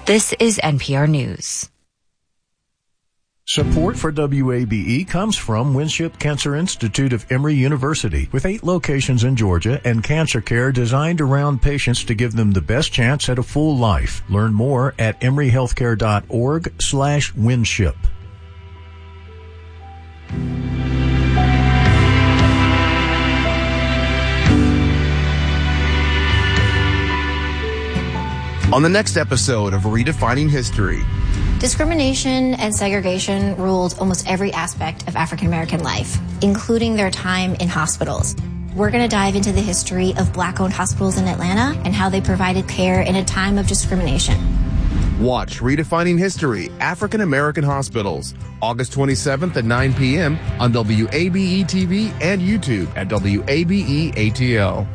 This is NPR News. Support for WABE comes from Winship Cancer Institute of Emory University, with 8 locations in Georgia and cancer care designed around patients to give them the best chance at a full life. Learn more at emoryhealthcare.org/Winship. On the next episode of Redefining History. Discrimination and segregation ruled almost every aspect of African American life, including their time in hospitals. We're going to dive into the history of Black-owned hospitals in Atlanta and how they provided care in a time of discrimination. Watch Redefining History, African American Hospitals, August 27th at 9 p.m. on WABE TV and YouTube at WABE ATL.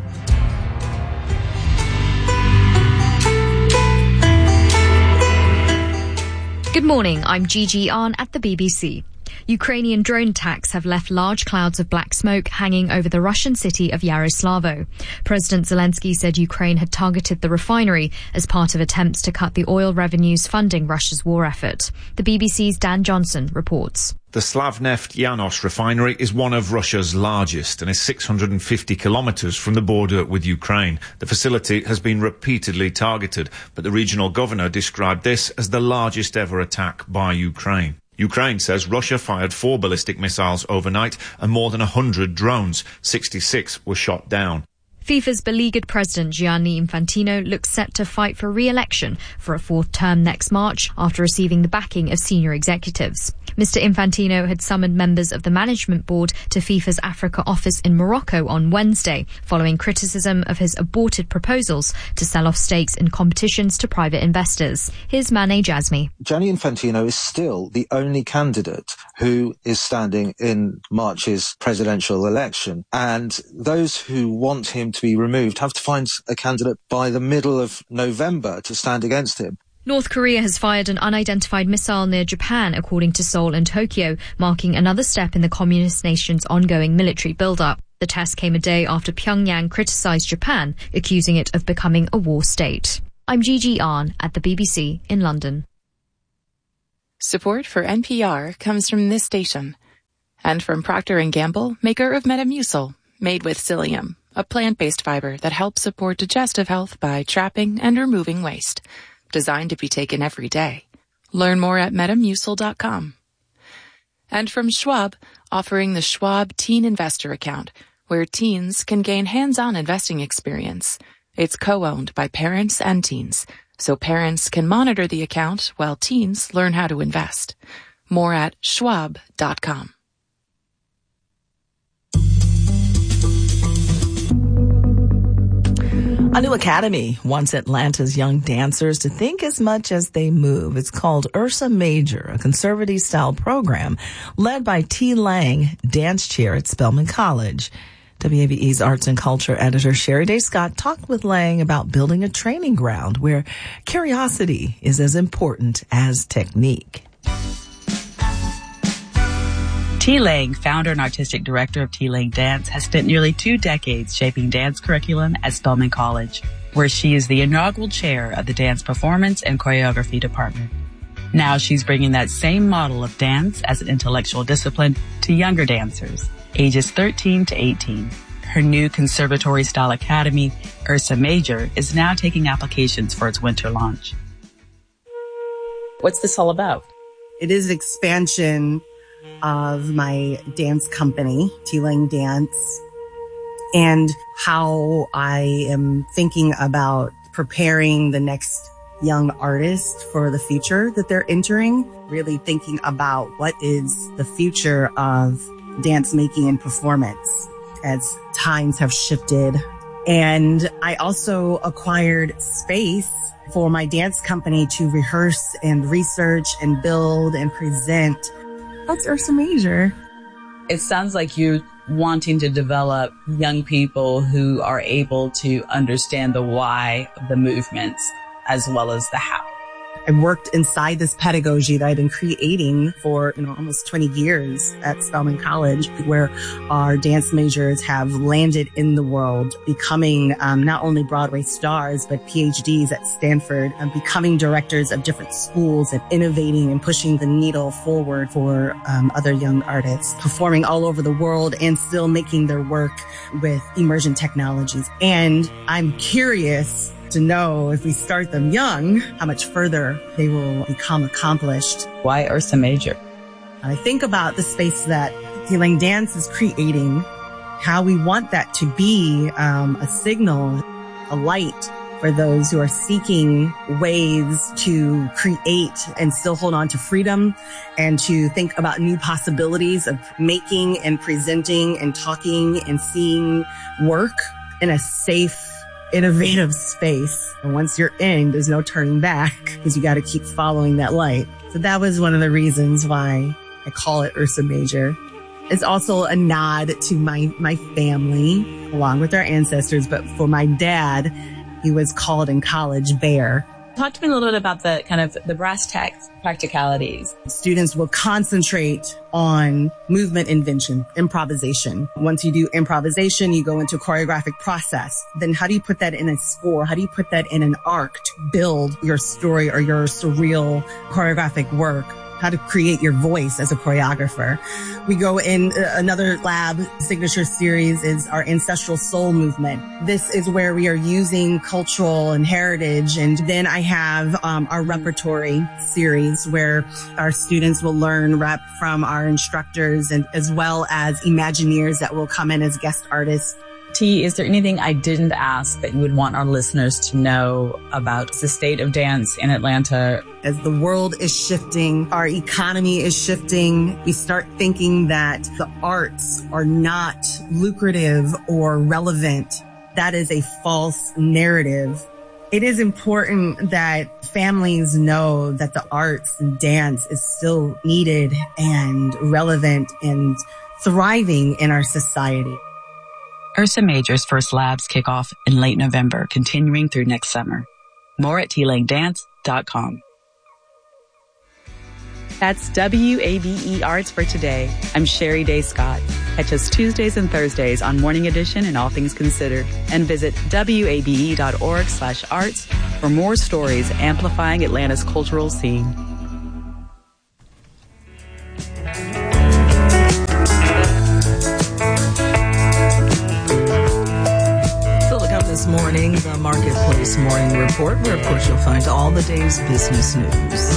Good morning, I'm Gigi Ahn at the BBC. Ukrainian drone attacks have left large clouds of black smoke hanging over the Russian city of Yaroslavl. President Zelensky said Ukraine had targeted the refinery as part of attempts to cut the oil revenues funding Russia's war effort. The BBC's Dan Johnson reports. The Slavneft Yanos refinery is one of Russia's largest and is 650 kilometres from the border with Ukraine. The facility has been repeatedly targeted, but the regional governor described this as the largest ever attack by Ukraine. Ukraine says Russia fired 4 ballistic missiles overnight and more than 100 drones. 66 were shot down. FIFA's beleaguered president Gianni Infantino looks set to fight for re-election for a 4th term next March after receiving the backing of senior executives. Mr. Infantino had summoned members of the management board to FIFA's Africa office in Morocco on Wednesday, following criticism of his aborted proposals to sell off stakes in competitions to private investors. Here's Mane Jazmi. Gianni Infantino is still the only candidate who is standing in March's presidential election, and those who want him to be removed have to find a candidate by the middle of November to stand against him. North Korea has fired an unidentified missile near Japan, according to Seoul and Tokyo, marking another step in the communist nation's ongoing military build-up. The test came a day after Pyongyang criticised Japan, accusing it of becoming a war state. I'm Gigi Ahn at the BBC in London. Support for NPR comes from this station and from Procter & Gamble, maker of Metamucil, made with psyllium, a plant-based fiber that helps support digestive health by trapping and removing waste. Designed to be taken every day. Learn more at Metamucil.com. And from Schwab, offering the Schwab Teen Investor Account, where teens can gain hands-on investing experience. It's co-owned by parents and teens, so parents can monitor the account while teens learn how to invest. More at Schwab.com. A new academy wants Atlanta's young dancers to think as much as they move. It's called Ursa Major, a conservative-style program led by T. Lang, dance chair at Spelman College. WABE's arts and culture editor Sherry Day Scott talked with Lang about building a training ground where curiosity is as important as technique. T. Lang, founder and artistic director of T. Lang Dance, has spent nearly 2 decades shaping dance curriculum at Spelman College, where she is the inaugural chair of the dance performance and choreography department. Now she's bringing that same model of dance as an intellectual discipline to younger dancers, ages 13 to 18. Her new conservatory-style academy, Ursa Major, is now taking applications for its winter launch. What's this all about? It is expansion of my dance company, T. Lang Dance, and how I am thinking about preparing the next young artist for the future that they're entering, really thinking about what is the future of dance making and performance as times have shifted. And I also acquired space for my dance company to rehearse and research and build and present. That's Ursa Major. It sounds like you're wanting to develop young people who are able to understand the why of the movements as well as the how. I worked inside this pedagogy that I've been creating for, almost 20 years at Spelman College, where our dance majors have landed in the world, becoming not only Broadway stars, but PhDs at Stanford, and becoming directors of different schools and innovating and pushing the needle forward for other young artists, performing all over the world and still making their work with emergent technologies. And I'm curious to know, if we start them young, how much further they will become accomplished. Why Ursa Major? I think about the space that T-Lang Dance is creating, how we want that to be a signal, a light for those who are seeking ways to create and still hold on to freedom, and to think about new possibilities of making and presenting and talking and seeing work in a safe, innovative space. And once you're in, there's no turning back, because you got to keep following that light. So that was one of the reasons why I call it Ursa Major. It's also a nod to my family, along with our ancestors. But for my dad, he was called in college Bear. Talk to me a little bit about the kind of the brass tacks practicalities. Students will concentrate on movement invention, improvisation. Once you do improvisation, you go into a choreographic process. Then how do you put that in a score? How do you put that in an arc to build your story or your surreal choreographic work? How to create your voice as a choreographer. We go in another lab signature series is our ancestral soul movement. This is where we are using cultural and heritage. And then I have our repertory series, where our students will learn rep from our instructors, and as well as Imagineers that will come in as guest artists. T, is there anything I didn't ask that you would want our listeners to know about the state of dance in Atlanta? As the world is shifting, our economy is shifting, we start thinking that the arts are not lucrative or relevant. That is a false narrative. It is important that families know that the arts and dance is still needed and relevant and thriving in our society. Ursa Major's first labs kick off in late November, continuing through next summer. More at tlangdance.com. That's WABE Arts for today. I'm Sherry Day Scott. Catch us Tuesdays and Thursdays on Morning Edition and All Things Considered, and visit wabe.org/arts for more stories amplifying Atlanta's cultural scene. This morning, the Marketplace Morning Report, where, of course, you'll find all the day's business news.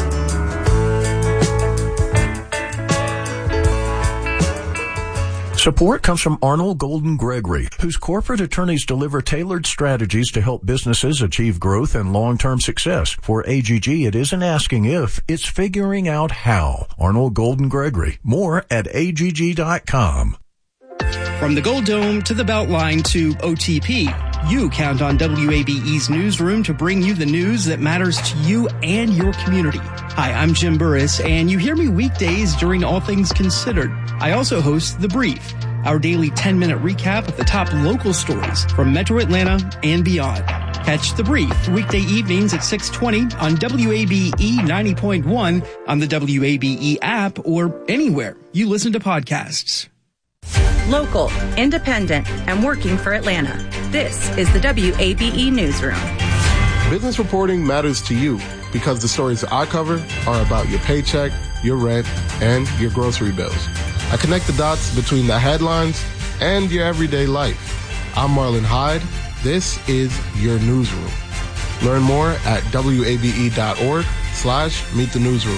Support comes from Arnold Golden Gregory, whose corporate attorneys deliver tailored strategies to help businesses achieve growth and long-term success. For AGG, it isn't asking if, it's figuring out how. Arnold Golden Gregory. More at agg.com. From the Gold Dome to the Beltline to OTP, you count on WABE's newsroom to bring you the news that matters to you and your community. Hi, I'm Jim Burris, and you hear me weekdays during All Things Considered. I also host The Brief, our daily 10-minute recap of the top local stories from Metro Atlanta and beyond. Catch The Brief weekday evenings at 6:20 on WABE 90.1, on the WABE app, or anywhere you listen to podcasts. Local, independent, and working for Atlanta. This is the WABE Newsroom. Business reporting matters to you because the stories I cover are about your paycheck, your rent, and your grocery bills. I connect the dots between the headlines and your everyday life. I'm Marlon Hyde. This is your newsroom. Learn more at wabe.org/meet the newsroom.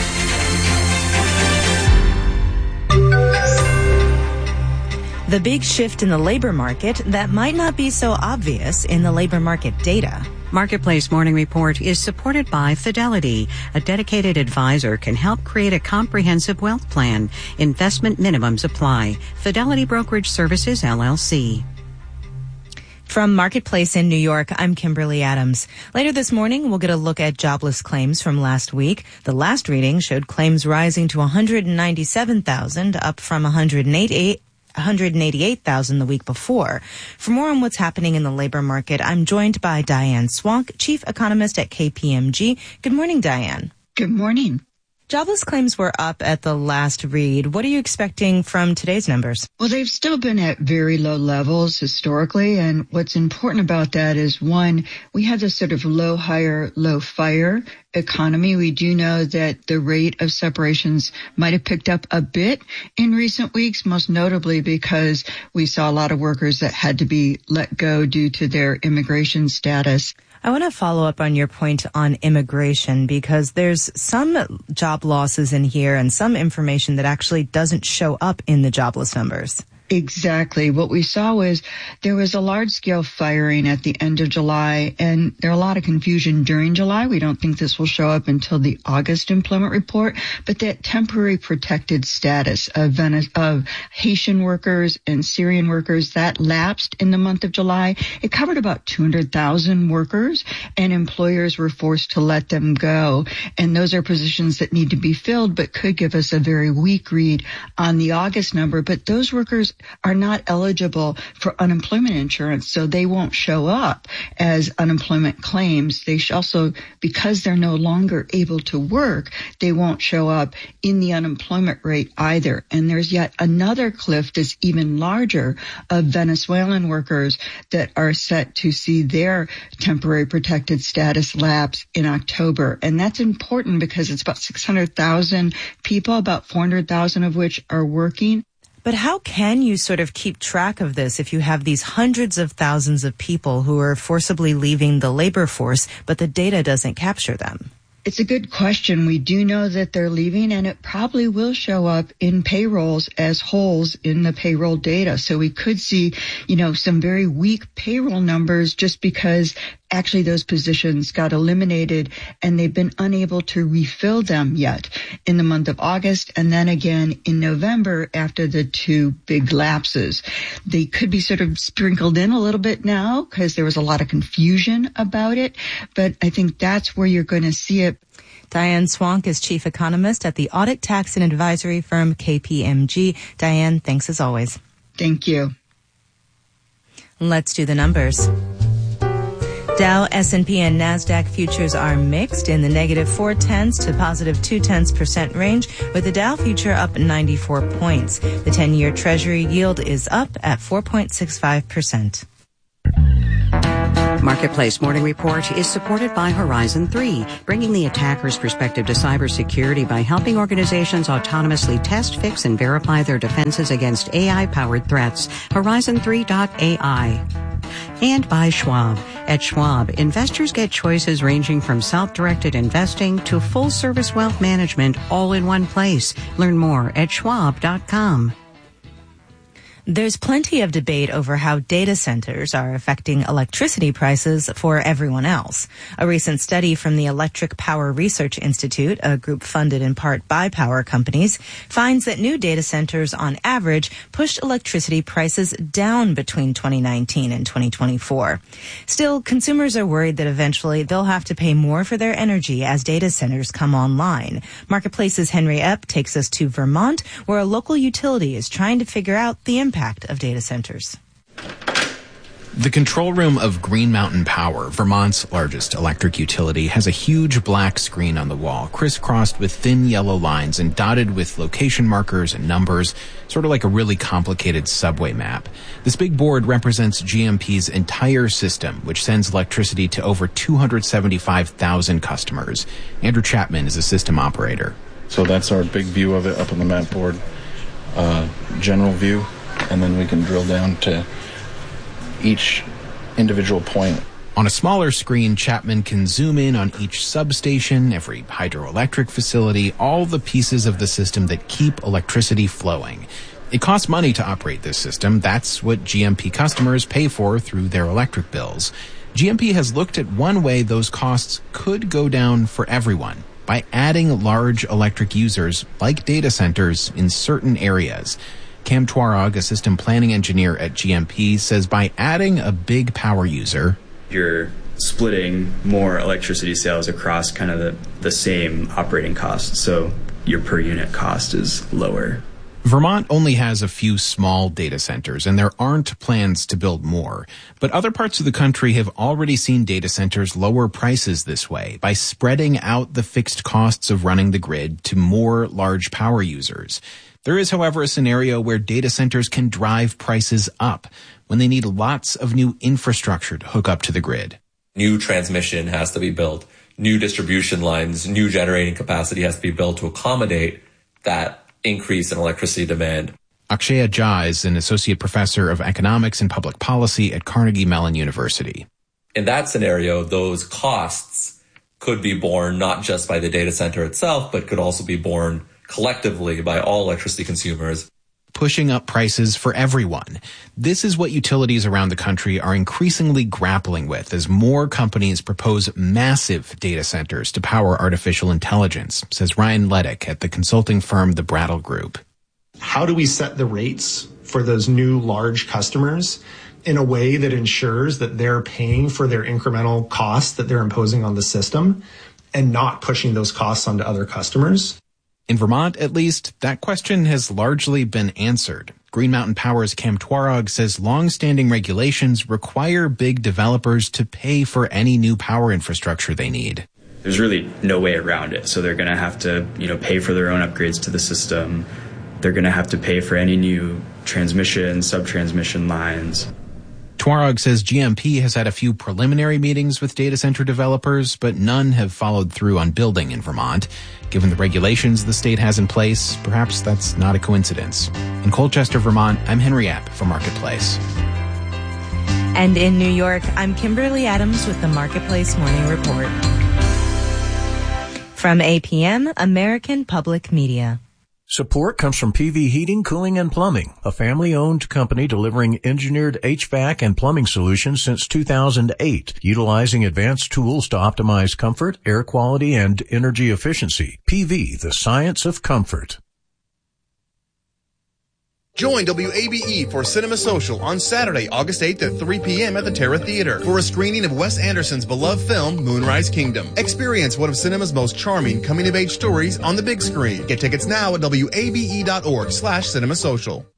The big shift in the labor market that might not be so obvious in the labor market data. Marketplace Morning Report is supported by Fidelity. A dedicated advisor can help create a comprehensive wealth plan. Investment minimums apply. Fidelity Brokerage Services, LLC. From Marketplace in New York, I'm Kimberly Adams. Later this morning, we'll get a look at jobless claims from last week. The last reading showed claims rising to 197,000, up from 188,000 188,000 the week before. For more on what's happening in the labor market, I'm joined by Diane Swank, chief economist at KPMG. Good morning, Diane. Good morning. Jobless claims were up at the last read. What are you expecting from today's numbers? Well, they've still been at very low levels historically. And what's important about that is, one, we have this sort of low hire, low fire economy. We do know that the rate of separations might have picked up a bit in recent weeks, most notably because we saw a lot of workers that had to be let go due to their immigration status. I want to follow up on your point on immigration because there's some job losses in here and some information that actually doesn't show up in the jobless numbers. Exactly. What we saw was there was a large-scale firing at the end of July, and there are a lot of confusion during July. We don't think this will show up until the August employment report, but that temporary protected status of Haitian workers and Syrian workers, that lapsed in the month of July. It covered about 200,000 workers, and employers were forced to let them go. And those are positions that need to be filled, but could give us a very weak read on the August number. But those workers are not eligible for unemployment insurance, so they won't show up as unemployment claims. They also, because they're no longer able to work, they won't show up in the unemployment rate either. And there's yet another cliff that's even larger of Venezuelan workers that are set to see their temporary protected status lapse in October. And that's important because it's about 600,000 people, about 400,000 of which are working. But how can you sort of keep track of this if you have these hundreds of thousands of people who are forcibly leaving the labor force, but the data doesn't capture them? It's a good question. We do know that they're leaving, and it probably will show up in payrolls as holes in the payroll data. So we could see, some very weak payroll numbers just because actually those positions got eliminated and they've been unable to refill them yet in the month of August and then again in November after the two big lapses. They could be sort of sprinkled in a little bit now because there was a lot of confusion about it, but I think that's where you're going to see it. Diane Swank is chief economist at the audit, tax, and advisory firm KPMG. Diane, thanks as always. Thank you. Let's do the numbers. Dow, S&P, and NASDAQ futures are mixed in the negative 0.4 to positive 0.2% range, with the Dow future up 94 points. The 10-year Treasury yield is up at 4.65%. Marketplace Morning Report is supported by Horizon 3, bringing the attacker's perspective to cybersecurity by helping organizations autonomously test, fix, and verify their defenses against AI-powered threats. Horizon3.ai. And by Schwab. At Schwab, investors get choices ranging from self-directed investing to full-service wealth management all in one place. Learn more at schwab.com. There's plenty of debate over how data centers are affecting electricity prices for everyone else. A recent study from the Electric Power Research Institute, a group funded in part by power companies, finds that new data centers on average pushed electricity prices down between 2019 and 2024. Still, consumers are worried that eventually they'll have to pay more for their energy as data centers come online. Marketplace's Henry Epp takes us to Vermont, where a local utility is trying to figure out the impact of data centers. The control room of Green Mountain Power, Vermont's largest electric utility, has a huge black screen on the wall, crisscrossed with thin yellow lines and dotted with location markers and numbers, sort of like a really complicated subway map. This big board represents GMP's entire system, which sends electricity to over 275,000 customers. Andrew Chapman is a system operator. So that's our big view of it up on the map board, general view, and then we can drill down to each individual point. On a smaller screen, Chapman can zoom in on each substation, every hydroelectric facility, all the pieces of the system that keep electricity flowing. It costs money to operate this system. That's what GMP customers pay for through their electric bills. GMP has looked at one way those costs could go down for everyone, by adding large electric users like data centers in certain areas. Cam Twarog, a system planning engineer at GMP, says by adding a big power user, you're splitting more electricity sales across kind of the same operating costs, so your per unit cost is lower. Vermont only has a few small data centers, and there aren't plans to build more. But other parts of the country have already seen data centers lower prices this way by spreading out the fixed costs of running the grid to more large power users. There is, however, a scenario where data centers can drive prices up when they need lots of new infrastructure to hook up to the grid. New transmission has to be built, new distribution lines, new generating capacity has to be built to accommodate that increase in electricity demand. Akshaya Jha is an associate professor of economics and public policy at Carnegie Mellon University. In that scenario, those costs could be borne not just by the data center itself, but could also be borne collectively by all electricity consumers, pushing up prices for everyone. This is what utilities around the country are increasingly grappling with as more companies propose massive data centers to power artificial intelligence, says Ryan Leddick at the consulting firm The Brattle Group. How do we set the rates for those new large customers in a way that ensures that they're paying for their incremental costs that they're imposing on the system and not pushing those costs onto other customers? In Vermont, at least, that question has largely been answered. Green Mountain Power's Cam Twarog says long-standing regulations require big developers to pay for any new power infrastructure they need. There's really no way around it. So they're going to have to, pay for their own upgrades to the system. They're going to have to pay for any new transmission, sub-transmission lines. Twarog says GMP has had a few preliminary meetings with data center developers, but none have followed through on building in Vermont. Given the regulations the state has in place, perhaps that's not a coincidence. In Colchester, Vermont, I'm Henry App for Marketplace. And in New York, I'm Kimberly Adams with the Marketplace Morning Report. From APM, American Public Media. Support comes from PV Heating, Cooling, and Plumbing, a family-owned company delivering engineered HVAC and plumbing solutions since 2008, utilizing advanced tools to optimize comfort, air quality, and energy efficiency. PV, the science of comfort. Join WABE for Cinema Social on Saturday, August 8th at 3 p.m. at the Terra Theater for a screening of Wes Anderson's beloved film, Moonrise Kingdom. Experience one of cinema's most charming coming-of-age stories on the big screen. Get tickets now at wabe.org/cinemasocial.